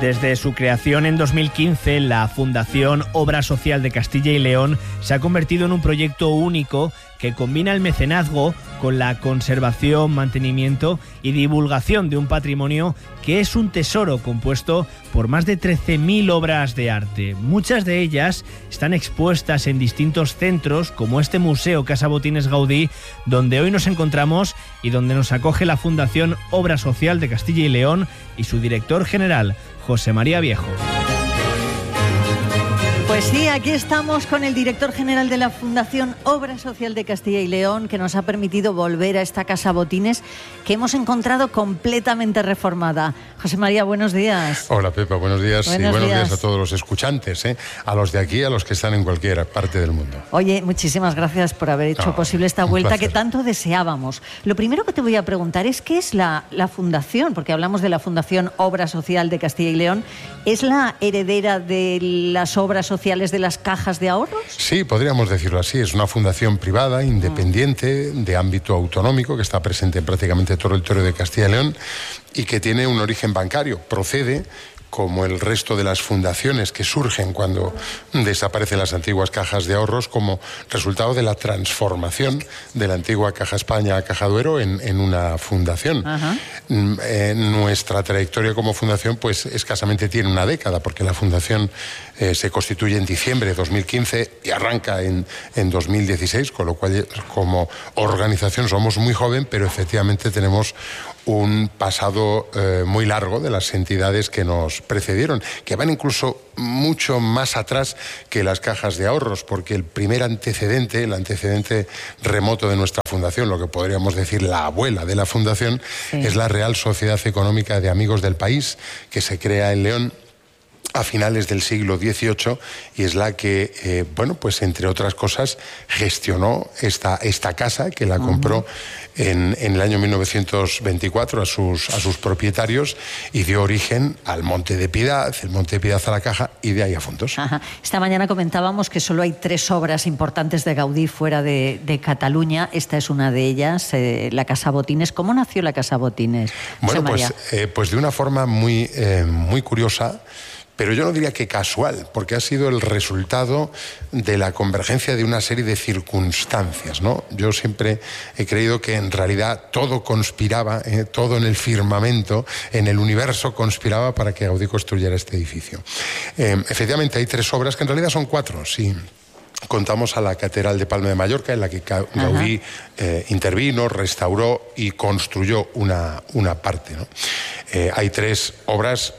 Desde su creación en 2015, la Fundación Obra Social de Castilla y León se ha convertido en un proyecto único que combina el mecenazgo con la conservación, mantenimiento y divulgación de un patrimonio que es un tesoro compuesto por más de 13.000 obras de arte. Muchas de ellas están expuestas en distintos centros, como este Museo Casa Botines Gaudí, donde hoy nos encontramos y donde nos acoge la Fundación Obra Social de Castilla y León y su director general, José María Viejo. Pues sí, aquí estamos con el director general de la Fundación Obra Social de Castilla y León, que nos ha permitido volver a esta Casa Botines, que hemos encontrado completamente reformada. José María, buenos días. Hola, Pepa, buenos días. Buenos días a todos los escuchantes, a los de aquí, a los que están en cualquier parte del mundo. Oye, muchísimas gracias por haber hecho posible esta vuelta que tanto deseábamos. Lo primero que te voy a preguntar es ¿qué es la Fundación? Porque hablamos de la Fundación Obra Social de Castilla y León. ¿Es la heredera de las obras sociales de las cajas de ahorros? Sí, podríamos decirlo así. Es una fundación privada, independiente, de ámbito autonómico, que está presente en prácticamente todo el territorio de Castilla y León y que tiene un origen bancario. Procede, como el resto de las fundaciones que surgen cuando desaparecen las antiguas cajas de ahorros, como resultado de la transformación de la antigua Caja España a Caja Duero en una fundación. Nuestra trayectoria como fundación pues escasamente tiene una década, porque la fundación se constituye en diciembre de 2015 y arranca en 2016, con lo cual como organización somos muy joven, pero efectivamente tenemos un pasado muy largo de las entidades que nos precedieron, que van incluso mucho más atrás que las cajas de ahorros, porque el primer antecedente, el antecedente remoto de nuestra fundación, lo que podríamos decir la abuela de la fundación, es la Real Sociedad Económica de Amigos del País, que se crea en León a finales del siglo XVIII y es la que, pues entre otras cosas, gestionó esta casa, que la compró en el año 1924 a sus propietarios y dio origen al Monte de Piedad, el Monte de Piedad a la Caja y de ahí a Fondos. Esta mañana comentábamos que solo hay 3 obras importantes de Gaudí fuera de Cataluña. Esta es una de ellas, la Casa Botines. ¿Cómo nació la Casa Botines? Bueno, pues de una forma muy curiosa, pero yo no diría que casual, porque ha sido el resultado de la convergencia de una serie de circunstancias, ¿no? Yo siempre he creído que en realidad todo conspiraba, todo en el firmamento, en el universo conspiraba para que Gaudí construyera este edificio. Efectivamente hay 3 obras, que en realidad son 4, sí. Contamos a la Catedral de Palma de Mallorca, en la que Gaudí intervino, restauró y construyó una parte, ¿no? Hay 3 obras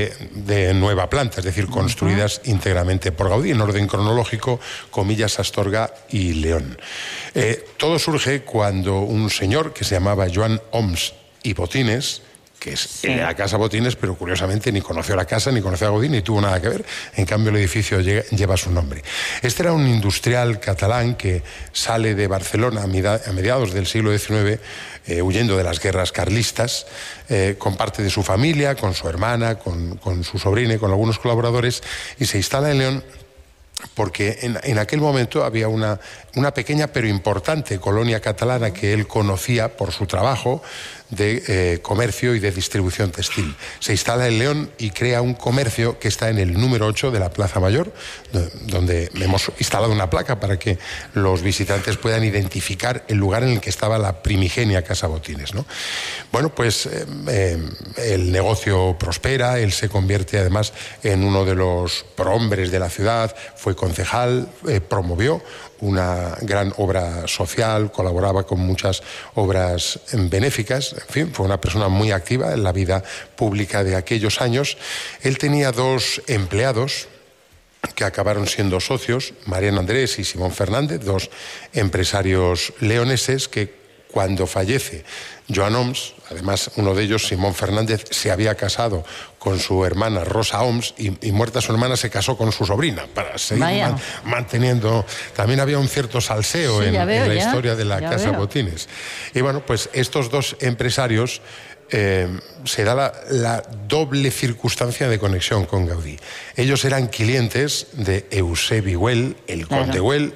de nueva planta, es decir, construidas íntegramente por Gaudí, en orden cronológico, Comillas, Astorga y León. Todo surge cuando un señor que se llamaba Joan Oms i Botines, que es de la Casa Botines, pero curiosamente ni conoció la casa, ni conoció a Gaudí, ni tuvo nada que ver. En cambio, el edificio lleva su nombre. Este era un industrial catalán que sale de Barcelona a mediados del siglo XIX, huyendo de las guerras carlistas, con parte de su familia, con su hermana, con su sobrina y con algunos colaboradores, y se instala en León porque en aquel momento había una pequeña pero importante colonia catalana que él conocía por su trabajo de comercio y de distribución textil. Se instala en León y crea un comercio que está en el número 8 de la Plaza Mayor, donde hemos instalado una placa para que los visitantes puedan identificar el lugar en el que estaba la primigenia Casa Botines, ¿no? Bueno, pues el negocio prospera, él se convierte además en uno de los prohombres de la ciudad, fue concejal, promovió una gran obra social, colaboraba con muchas obras benéficas, en fin, fue una persona muy activa en la vida pública de aquellos años. Él tenía 2 empleados que acabaron siendo socios, Mariano Andrés y Simón Fernández, 2 empresarios leoneses que cuando fallece Joan Oms, además uno de ellos, Simón Fernández, se había casado con su hermana Rosa Oms y muerta su hermana se casó con su sobrina para seguir manteniendo. También había un cierto salseo en la historia de la Casa Botines. Y bueno, pues estos 2 empresarios se da la doble circunstancia de conexión con Gaudí. Ellos eran clientes de Eusebi Güell, el conde Güell,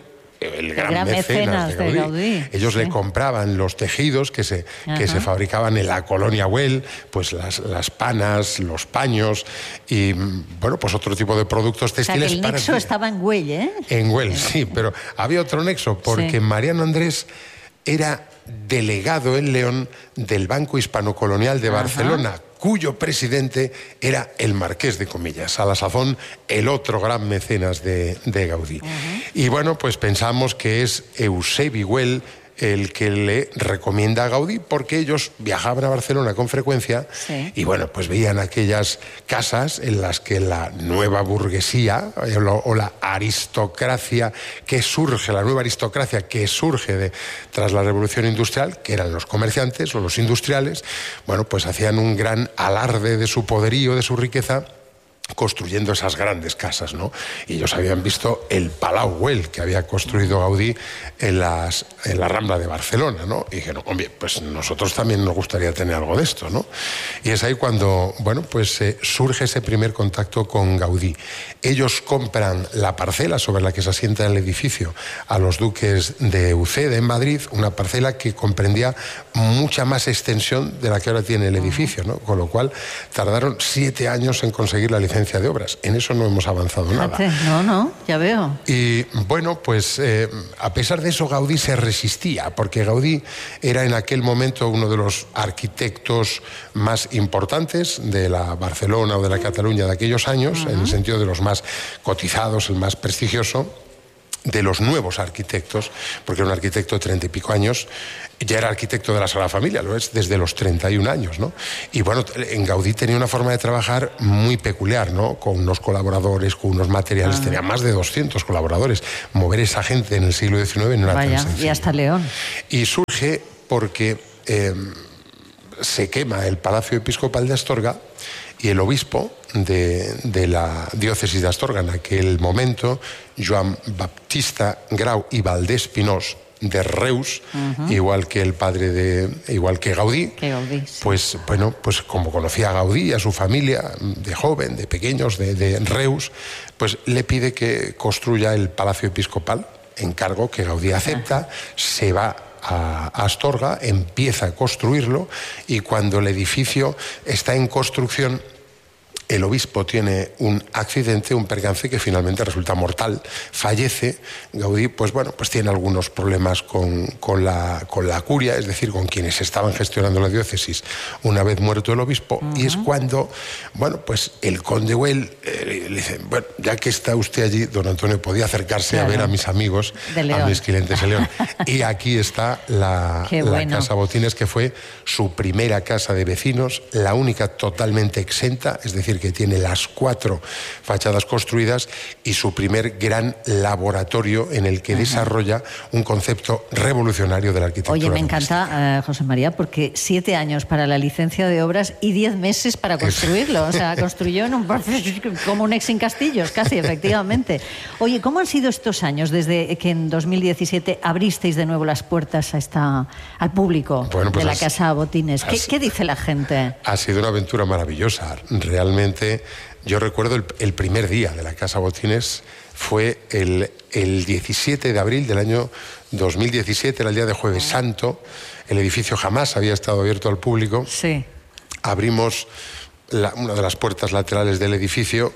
el gran mecenas de Gaudí. Ellos le compraban los tejidos que se fabricaban en la colonia Güell, pues las panas, los paños y, bueno, pues otro tipo de productos textiles. O sea, que el nexo estaba en Güell, ¿eh? En Güell, sí, pero había otro nexo, porque Mariano Andrés era delegado en León del Banco Hispano-Colonial de Barcelona, cuyo presidente era el Marqués de Comillas, a la sazón el otro gran mecenas de Gaudí. Y bueno, pues pensamos que es Eusebi Güell el que le recomienda a Gaudí, porque ellos viajaban a Barcelona con frecuencia y bueno, pues veían aquellas casas en las que la nueva burguesía o la aristocracia que surge, la nueva aristocracia que surge tras la Revolución Industrial, que eran los comerciantes o los industriales, bueno, pues hacían un gran alarde de su poderío, de su riqueza, construyendo esas grandes casas, ¿no? Y ellos habían visto el Palau Güell que había construido Gaudí en la Rambla de Barcelona, ¿no? Y dijeron, hombre, pues nosotros también nos gustaría tener algo de esto, ¿no? Y es ahí cuando, bueno, pues surge ese primer contacto con Gaudí. Ellos compran la parcela sobre la que se asienta el edificio a los duques de Uceda en Madrid, una parcela que comprendía mucha más extensión de la que ahora tiene el edificio, ¿no? Con lo cual tardaron 7 años en conseguir la licencia de obras. En eso no hemos avanzado nada. No, ya veo. Y bueno, pues a pesar de eso Gaudí se resistía, porque Gaudí era en aquel momento uno de los arquitectos más importantes de la Barcelona o de la Cataluña de aquellos años, en el sentido de los más cotizados, el más prestigioso, de los nuevos arquitectos, porque era un arquitecto de 30 y pico años, ya era arquitecto de la Sagrada Familia, lo es desde los 31 años, ¿no? Y bueno, en Gaudí tenía una forma de trabajar muy peculiar, ¿no? Con unos colaboradores, con unos materiales, tenía más de 200 colaboradores. Mover esa gente en el siglo XIX no era tan sencillo. Y hasta León. Y surge porque se quema el Palacio Episcopal de Astorga y el obispo de la diócesis de Astorga en aquel momento, Joan Baptista Grau y Valdés Pinós, de Reus, igual que el padre igual que Gaudí, pues bueno, pues como conocía a Gaudí y a su familia de joven, de pequeños, de Reus, pues le pide que construya el Palacio Episcopal, encargo que Gaudí acepta, se va a Astorga, empieza a construirlo y cuando el edificio está en construcción, el obispo tiene un accidente, un percance que finalmente resulta mortal, fallece. Gaudí, pues bueno, pues tiene algunos problemas con la curia, es decir, con quienes estaban gestionando la diócesis una vez muerto el obispo, y es cuando, bueno, pues el conde Güell le dice, bueno, ya que está usted allí, don Antonio, podía acercarse a ver a mis amigos, a mis clientes de León. Y aquí está la Casa Botines, que fue su primera casa de vecinos, la única totalmente exenta, es decir, que tiene las 4 fachadas construidas y su primer gran laboratorio en el que desarrolla un concepto revolucionario de la arquitectura. Oye, me encanta, José María, porque 7 años para la licencia de obras y 10 meses para construirlo. O sea, construyó en un proceso como un ex sin castillos, casi, efectivamente. Oye, ¿cómo han sido estos años desde que en 2017 abristeis de nuevo las puertas al público de la Casa Botines? ¿Qué dice la gente? Ha sido una aventura maravillosa. Realmente, yo recuerdo el primer día de la Casa Botines fue el 17 de abril del año 2017, era el día de Jueves Santo. El edificio jamás había estado abierto al público. Sí. Abrimos una de las puertas laterales del edificio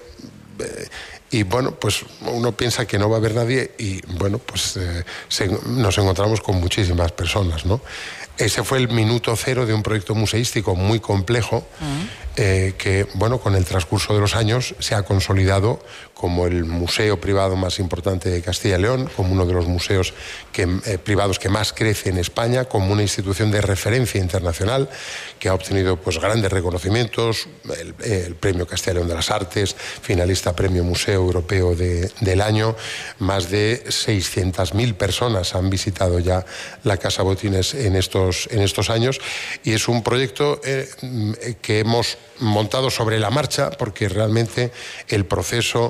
y bueno, pues uno piensa que no va a haber nadie y bueno, pues nos encontramos con muchísimas personas, ¿no? Ese fue el minuto cero de un proyecto museístico muy complejo que, bueno, con el transcurso de los años se ha consolidado como el museo privado más importante de Castilla y León, como uno de los museos privados que más crece en España, como una institución de referencia internacional que ha obtenido pues grandes reconocimientos, el Premio Castilla y León de las Artes, finalista Premio Museo Europeo del año. Más de 600.000 personas han visitado ya la Casa Botines en estos años y es un proyecto que hemos montado sobre la marcha porque realmente el proceso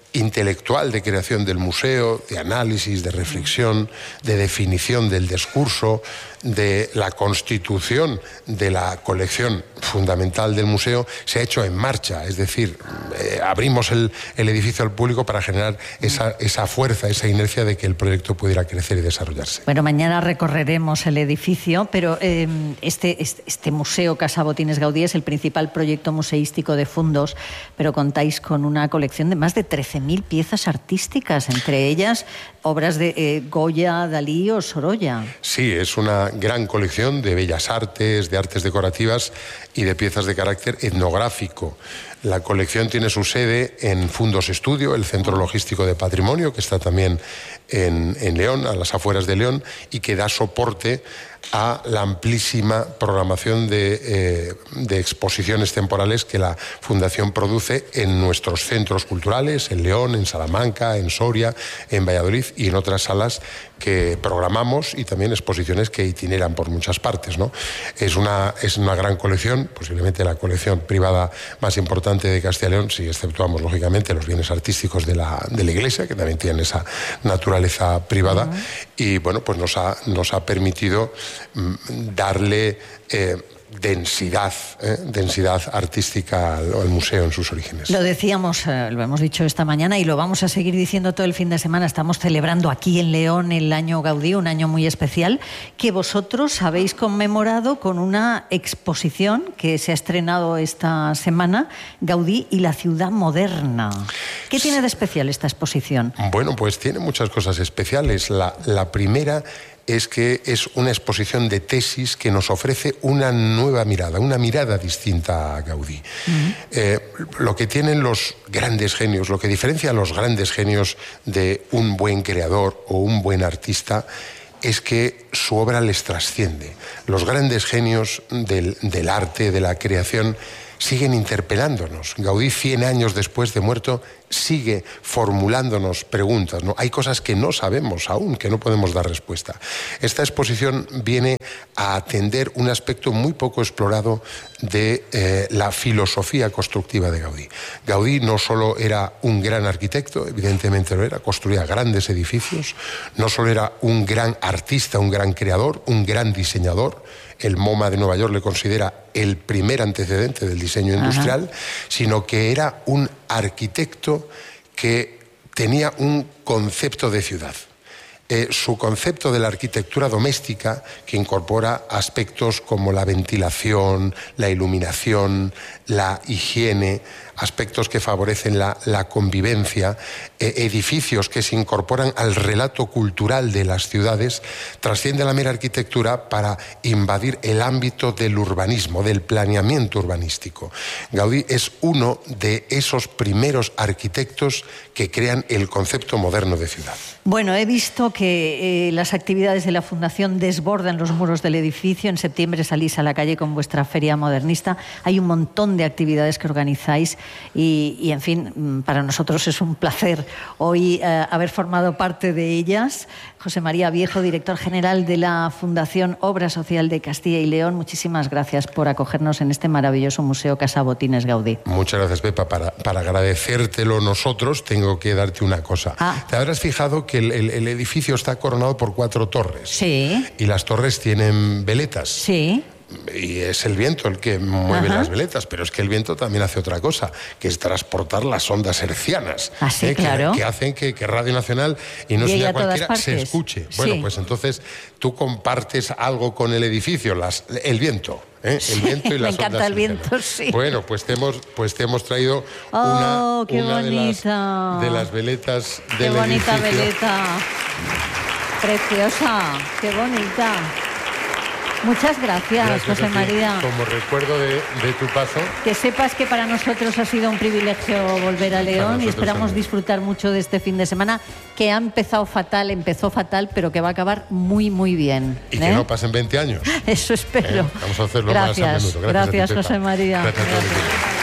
intelectual de creación del museo, de análisis, de reflexión, de definición del discurso, de la constitución de la colección fundamental del museo, se ha hecho en marcha. Es decir, abrimos el edificio al público para generar esa fuerza, esa inercia de que el proyecto pudiera crecer y desarrollarse. Bueno, mañana recorreremos el edificio, pero este museo Casa Botines Gaudí es el principal proyecto museístico de Fundos, pero contáis con una colección de más de 13.000 piezas artísticas, entre ellas obras de Goya, Dalí o Sorolla. Sí, es una gran colección de bellas artes, de artes decorativas y de piezas de carácter etnográfico. La colección tiene su sede en Fundos Estudio, el Centro Logístico de Patrimonio, que está también en León, a las afueras de León, y que da soporte a la amplísima programación de exposiciones temporales que la Fundación produce en nuestros centros culturales, en León, en Salamanca, en Soria, en Valladolid y en otras salas que programamos, y también exposiciones que itineran por muchas partes, ¿no? Es una gran colección, posiblemente la colección privada más importante de Castilla y León, si exceptuamos lógicamente los bienes artísticos de la Iglesia, que también tienen esa naturaleza privada, y bueno, pues nos ha permitido darle densidad artística al museo en sus orígenes. Lo decíamos, lo hemos dicho esta mañana y lo vamos a seguir diciendo todo el fin de semana. Estamos celebrando aquí en León el año Gaudí, un año muy especial, que vosotros habéis conmemorado con una exposición que se ha estrenado esta semana, Gaudí y la ciudad moderna. ¿Qué tiene de especial esta exposición? Bueno, pues tiene muchas cosas especiales. La primera es que es una exposición de tesis que nos ofrece una nueva mirada, una mirada distinta a Gaudí. Lo que tienen los grandes genios, lo que diferencia a los grandes genios de un buen creador o un buen artista, es que su obra les trasciende. Los grandes genios del arte, de la creación, siguen interpelándonos. Gaudí, 100 años después de muerto, sigue formulándonos preguntas, ¿no? Hay cosas que no sabemos aún, que no podemos dar respuesta. Esta exposición viene a atender un aspecto muy poco explorado de la filosofía constructiva de Gaudí. Gaudí no solo era un gran arquitecto, evidentemente lo era, construía grandes edificios, no solo era un gran artista, un gran creador, un gran diseñador. El MoMA de Nueva York le considera el primer antecedente del diseño industrial, sino que era un arquitecto que tenía un concepto de ciudad. Su concepto de la arquitectura doméstica, que incorpora aspectos como la ventilación, la iluminación, la higiene, aspectos que favorecen la convivencia, edificios que se incorporan al relato cultural de las ciudades, trasciende la mera arquitectura para invadir el ámbito del urbanismo, del planeamiento urbanístico. Gaudí es uno de esos primeros arquitectos que crean el concepto moderno de ciudad. Bueno, he visto que las actividades de la Fundación desbordan los muros del edificio. En septiembre salís a la calle con vuestra feria modernista. Hay un montón de actividades que organizáis y en fin, para nosotros es un placer hoy haber formado parte de ellas. José María Viejo, director general de la Fundación Obra Social de Castilla y León, muchísimas gracias por acogernos en este maravilloso museo Casa Botines Gaudí. Muchas gracias, Pepa. Para agradecértelo nosotros, tengo que darte una cosa. Te habrás fijado que el edificio está coronado por 4 torres. Sí. Y las torres tienen veletas. Sí. Y es el viento el que mueve las veletas, pero es que el viento también hace otra cosa, que es transportar las ondas hercianas. Sí, claro. Que hacen que Radio Nacional y no sea cualquiera se escuche. Bueno, sí. Pues entonces tú compartes algo con el edificio, el viento. El viento y las ondas. Me encanta el viento, sí. Bueno, pues te hemos traído una de las veletas del edificio. Qué bonita veleta. Preciosa, qué bonita. Muchas gracias, José María. Como recuerdo de tu paso. Que sepas que para nosotros ha sido un privilegio volver a León y esperamos también disfrutar mucho de este fin de semana, que empezó fatal, pero que va a acabar muy, muy bien. Y que no pasen 20 años. Eso espero. Vamos a hacerlo más a menudo. Gracias, José María. Gracias.